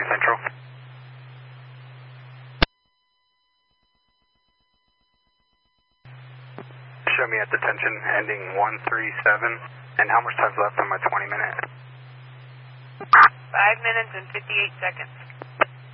Central. Show me at detention ending 137. And how much time's left on my 20-minute? 5 minutes and 58 seconds.